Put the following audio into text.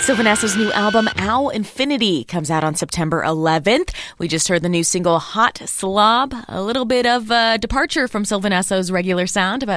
Sylvan Esso's new album, Owl Infinity, comes out on September 11th. We just heard the new single, Hot Slob, a little bit of a departure from Sylvan Esso's regular sound, about